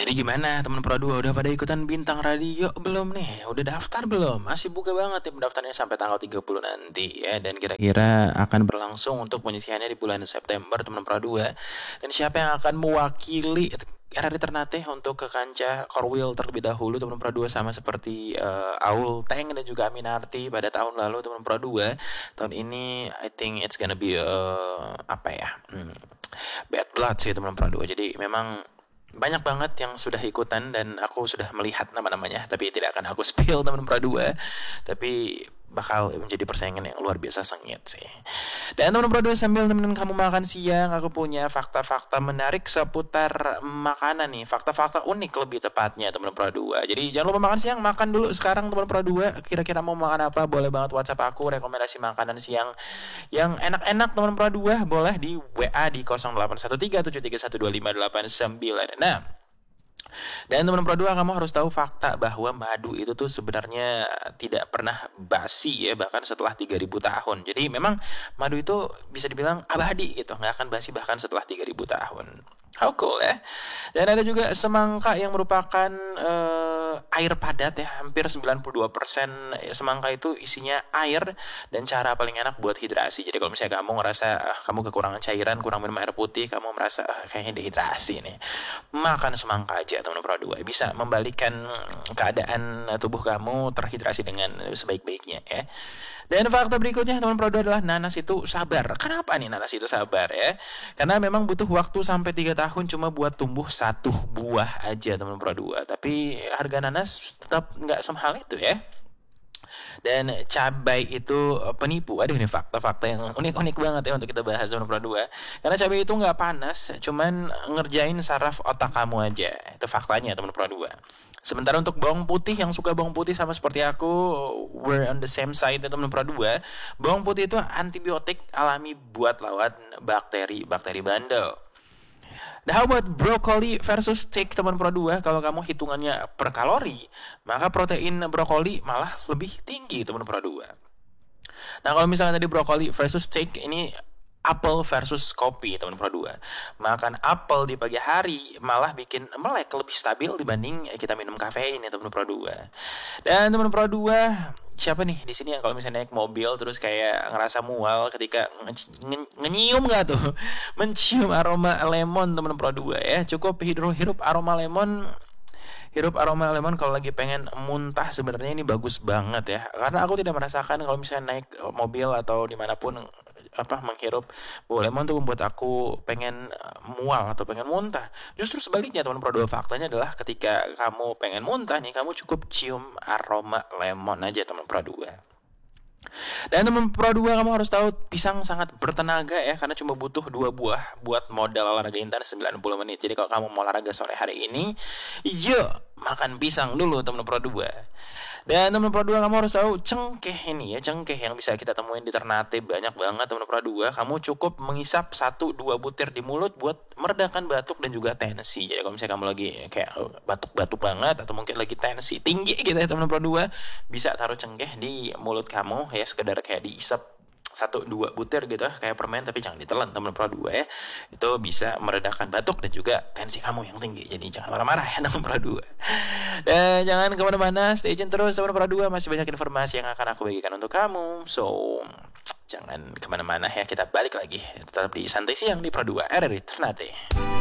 Jadi gimana teman Pro 2 udah pada ikutan bintang radio belum nih? Udah daftar belum? Masih buka banget ya pendaftarannya sampai tanggal 30 nanti ya. Dan kira-kira akan berlangsung untuk penyisihannya di bulan September teman Pro 2. Dan siapa yang akan mewakili RRI Ternate untuk ke kancah Korwil terlebih dahulu teman Pro 2 sama seperti Aul Teng dan juga Aminarti pada tahun lalu teman Pro 2. Tahun ini I think it's gonna be bad blood sih teman Pro 2. Jadi memang banyak banget yang sudah ikutan dan aku sudah melihat nama-namanya, tapi tidak akan aku spill teman Pro 2. Tapi bakal menjadi persaingan yang luar biasa sengit sih. Dan teman Pro 2, sambil temenin kamu makan siang, aku punya fakta-fakta menarik seputar makanan nih. Fakta-fakta unik lebih tepatnya teman Pro 2. Jadi jangan lupa makan siang, makan dulu sekarang teman Pro 2. Kira-kira mau makan apa? Boleh banget WhatsApp aku rekomendasi makanan siang yang enak-enak teman Pro 2. Boleh di WA di 081373125896. Dan teman Pro 2, kamu harus tahu fakta bahwa madu itu tuh sebenarnya tidak pernah basi ya, bahkan setelah 3000 tahun. Jadi memang madu itu bisa dibilang abadi gitu, nggak akan basi bahkan setelah 3000 tahun. How cool ya. Dan ada juga semangka yang merupakan air padat ya. Hampir 92% semangka itu isinya air. Dan cara paling enak buat hidrasi. Jadi kalau misalnya kamu ngerasa kamu kekurangan cairan, kurang minum air putih, kamu merasa kayaknya dehidrasi nih, makan semangka aja teman Pro 2. Bisa membalikan keadaan tubuh kamu terhidrasi dengan sebaik-baiknya ya. Dan fakta berikutnya teman Pro 2 adalah nanas itu sabar. Kenapa nih nanas itu sabar ya? Karena memang butuh waktu sampai 3 tahun cuma buat tumbuh 1 buah aja teman Pro 2. Tapi harga nanas tetap nggak semahal itu ya. Dan cabai itu penipu. Aduh, ini fakta-fakta yang unik-unik banget ya untuk kita bahas teman Pro 2. Karena cabai itu nggak panas, cuman ngerjain saraf otak kamu aja. Itu faktanya teman Pro 2. Sementara untuk bawang putih, yang suka bawang putih sama seperti aku, we're on the same side ya teman Pro 2. Bawang putih itu antibiotik alami buat lawan bakteri bandel. Nah, how about brokoli versus steak teman Pro 2? Kalau kamu hitungannya per kalori, maka protein brokoli malah lebih tinggi teman Pro 2. Nah, kalau misalnya tadi brokoli versus steak, ini apel versus kopi teman Pro 2. Makan apel di pagi hari malah bikin melek lebih stabil dibanding kita minum kafein ya teman Pro 2. Dan teman Pro 2, siapa nih di sini yang kalau misalnya naik mobil terus kayak ngerasa mual ketika nyium nggak tuh? Mencium aroma lemon teman Pro 2 ya. Cukup hirup aroma lemon. Hirup aroma lemon kalau lagi pengen muntah, sebenarnya ini bagus banget ya. Karena aku tidak merasakan kalau misalnya naik mobil atau dimanapun menghirup bau lemon tuh membuat aku pengen mual atau pengen muntah. Justru sebaliknya teman Pro 2, faktanya adalah ketika kamu pengen muntah nih, kamu cukup cium aroma lemon aja teman Pro 2. Dan teman Pro 2, kamu harus tahu pisang sangat bertenaga ya, karena cuma butuh 2 buah buat modal olahraga intens 90 menit. Jadi kalau kamu mau olahraga sore hari ini, yuk makan pisang dulu teman Pro 2. Dan teman Pro 2, kamu harus tahu cengkeh ini ya, cengkeh yang bisa kita temuin di Ternate banyak banget teman Pro 2. Kamu cukup mengisap 1-2 butir di mulut buat meredakan batuk dan juga tensi. Jadi kalau misalnya kamu lagi kayak batuk-batuk banget atau mungkin lagi tensi tinggi gitu ya teman Pro 2, bisa taruh cengkeh di mulut kamu ya, sekedar kayak diisap 1-2 butir gitu kayak permen, tapi jangan ditelan teman Pro 2 ya. Itu bisa meredakan batuk dan juga tensi kamu yang tinggi. Jadi jangan marah-marah ya teman Pro 2. Dan jangan kemana-mana, stay tune terus teman Pro 2. Masih banyak informasi yang akan aku bagikan untuk kamu. So jangan kemana-mana ya, kita balik lagi tetap di Santai Siang di Pro 2 RRI Ternate.